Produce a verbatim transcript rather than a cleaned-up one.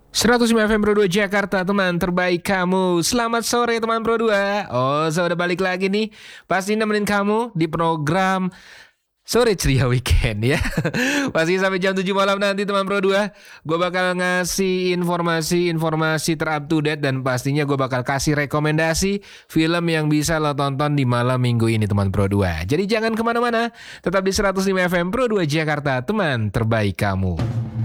seratus lima F M Pro dua Jakarta, teman terbaik kamu. Selamat sore teman Pro dua. Oh, saya udah balik lagi nih. Pasti nemenin kamu di program Sore Ceria Weekend ya. Pasti sampai jam tujuh malam nanti teman Pro dua. Gue bakal ngasih informasi-informasi terup to date. Dan pastinya gue bakal kasih rekomendasi film yang bisa lo tonton di malam minggu ini teman Pro dua. Jadi jangan kemana-mana. Tetap di seratus lima F M Pro dua Jakarta, teman terbaik kamu.